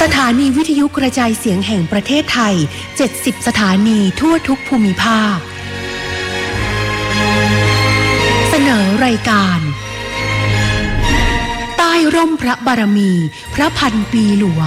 สถานีวิทยุกระจายเสียงแห่งประเทศไทย70สถานีทั่วทุกภูมิภาคเสนอรายการใต้ร่มพระบารมีพระพันปีหลวง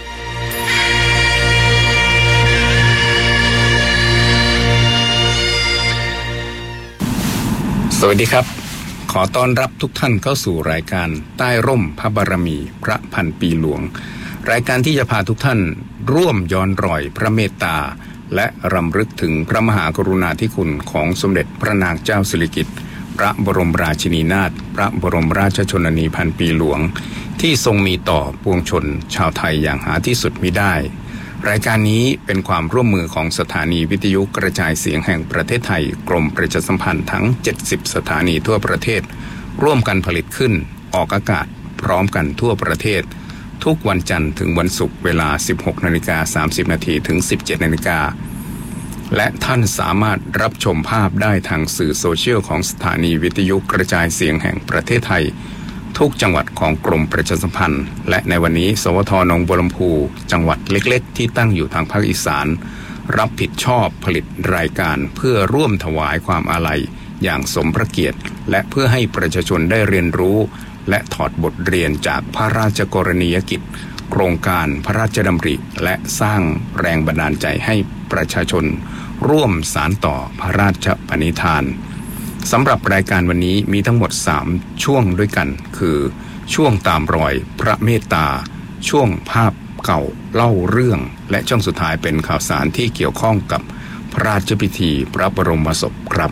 สวัสดีครับขอต้อนรับทุกท่านเข้าสู่รายการใต้ร่มพระบารมีพระพันปีหลวงรายการที่จะพาทุกท่านร่วมย้อนรอยพระเมตตาและรำลึกถึงพระมหากรุณาธิคุณของสมเด็จพระนางเจ้าสิริกิติ์พระบรมราชินีนาถพระบรมราชชนนีพันปีหลวงที่ทรงมีต่อปวงชนชาวไทยอย่างหาที่สุดมิได้รายการนี้เป็นความร่วมมือของสถานีวิทยุกระจายเสียงแห่งประเทศไทยกรมประชาสัมพันธ์ทั้ง70สถานีทั่วประเทศร่วมกันผลิตขึ้นออกอากาศพร้อมกันทั่วประเทศทุกวันจันทร์ถึงวันศุกร์เวลา 16:30 น. ถึง 17:00 น. และท่านสามารถรับชมภาพได้ทางสื่อโซเชียลของสถานีวิทยุกระจายเสียงแห่งประเทศไทยทุกจังหวัดของกรมประชาสัมพันธ์และในวันนี้สวท.หนองบัวลำพูจังหวัดเล็กๆที่ตั้งอยู่ทางภาคอีสานรับผิดชอบผลิตรายการเพื่อร่วมถวายความอาลัยอย่างสมพระเกียรติและเพื่อให้ประชาชนได้เรียนรู้และถอดบทเรียนจากพระราชกรณียกิจโครงการพระราชดำริและสร้างแรงบันดาลใจให้ประชาชนร่วมสานต่อพระราชปณิธานสำหรับรายการวันนี้มีทั้งหมด3ช่วงด้วยกันคือช่วงตามรอยพระเมตตาช่วงภาพเก่าเล่าเรื่องและช่วงสุดท้ายเป็นข่าวสารที่เกี่ยวข้องกับพระราชพิธีพระบรมศพครับ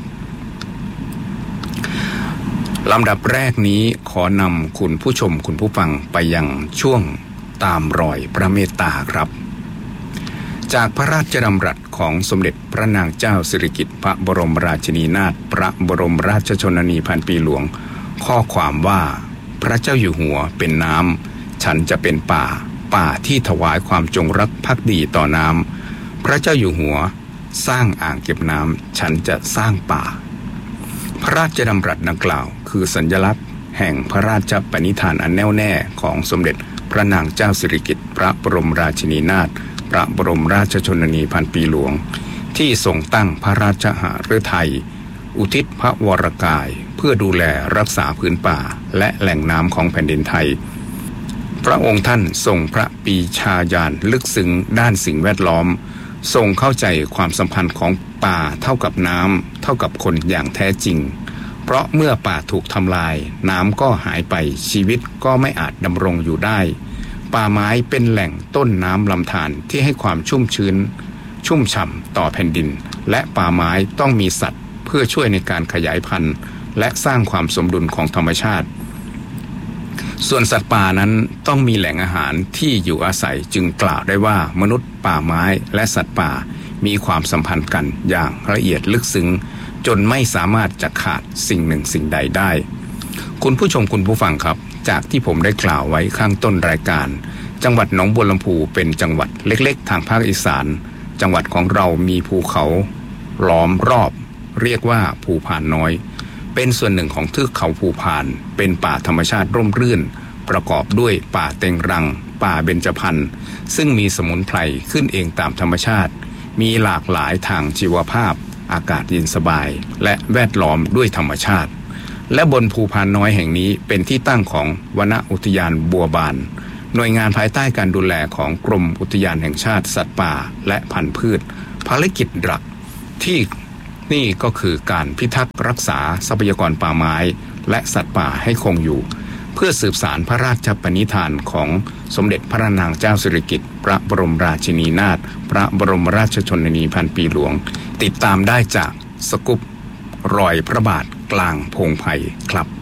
ลำดับแรกนี้ขอนำคุณผู้ชมคุณผู้ฟังไปยังช่วงตามรอยพระเมตตาครับจากพระราชดำรัสของสมเด็จพระนางเจ้าสิริกิติ์พระบรมราชินีนาถพระบรมราชชนนีพันปีหลวงข้อความว่าพระเจ้าอยู่หัวเป็นน้ำฉันจะเป็นป่าที่ถวายความจงรักภักดีต่อน้ำพระเจ้าอยู่หัวสร้างอ่างเก็บน้ำฉันจะสร้างป่าพระราชดำรัสดังกล่าวคือสัญลักษณ์แห่งพระราชปณิธานอันแน่วแน่ของสมเด็จพระนางเจ้าสิริกิติ์พระบรมราชินีนาถพระบรมราชชนนีพันปีหลวงที่ทรงตั้งพระราชหฤทัยอุทิศพระวรกายเพื่อดูแลรักษาพื้นป่าและแหล่งน้ำของแผ่นดินไทยพระองค์ท่านทรงพระปรีชาญาณลึกซึ้งด้านสิ่งแวดล้อมทรงเข้าใจความสัมพันธ์ของป่าเท่ากับน้ำเท่ากับคนอย่างแท้จริงเพราะเมื่อป่าถูกทำลายน้ำก็หายไปชีวิตก็ไม่อาจดำรงอยู่ได้ป่าไม้เป็นแหล่งต้นน้ำลำธารที่ให้ความชุ่มชื้นชุ่มฉ่ำต่อแผ่นดินและป่าไม้ต้องมีสัตว์เพื่อช่วยในการขยายพันธุ์และสร้างความสมดุลของธรรมชาติส่วนสัตว์ป่านั้นต้องมีแหล่งอาหารที่อยู่อาศัยจึงกล่าวได้ว่ามนุษย์ป่าไม้และสัตว์ป่ามีความสัมพันธ์กันอย่างละเอียดลึกซึ้งจนไม่สามารถจะขาดสิ่งหนึ่งสิ่งใดได้คุณผู้ชมคุณผู้ฟังครับจากที่ผมได้กล่าวไว้ข้างต้นรายการจังหวัดหนองบัวลำพูเป็นจังหวัดเล็กๆทางภาคอีสานจังหวัดของเรามีภูเขาล้อมรอบเรียกว่าภูพานน้อยเป็นส่วนหนึ่งของเทือกเขาภูพานเป็นป่าธรรมชาติร่มรื่นประกอบด้วยป่าเต็งรังป่าเบญจพรรณซึ่งมีสมุนไพรขึ้นเองตามธรรมชาติมีหลากหลายทางชีวภาพอากาศเย็นสบายและแวดล้อมด้วยธรรมชาติและบนภูพานน้อยแห่งนี้เป็นที่ตั้งของวนอุทยานบัวบานหน่วยงานภายใต้การดูแลของกรมอุทยานแห่งชาติสัตว์ป่าและพันธุ์พืชภารกิจหลักที่นี่ก็คือการพิทักษ์รักษาทรัพยากรป่าไม้และสัตว์ป่าให้คงอยู่เพื่อสืบสานพระราชปณิธานของสมเด็จพระนางเจ้าสิริกิติ์พระบรมราชินีนาถพระบรมราชชนนีพันปีหลวงติดตามได้จากสกุปรอยพระบาทกลางพงไผ่ครับ